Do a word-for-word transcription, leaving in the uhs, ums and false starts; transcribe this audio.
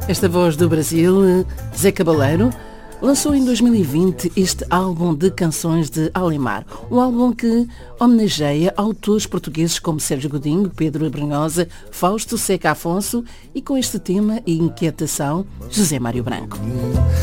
Esta voz do Brasil, Zé Cabaleiro, lançou em dois mil e vinte este álbum de canções de Alemar, um álbum que homenageia autores portugueses como Sérgio Godinho, Pedro Brunhosa, Fausto Seca Afonso e, com este tema e inquietação, José Mário Branco.